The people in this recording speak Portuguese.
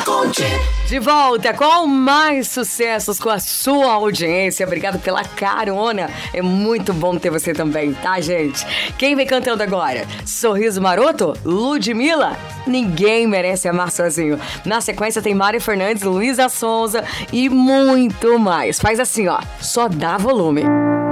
De volta com mais sucessos com a sua audiência. Obrigado pela carona. É muito bom ter você também, tá, gente? Quem vem cantando agora? Sorriso Maroto? Ludmilla? Ninguém merece amar sozinho. Na sequência tem Mari Fernandes, Luísa Sonza e muito mais. Faz assim, ó. Só dá volume.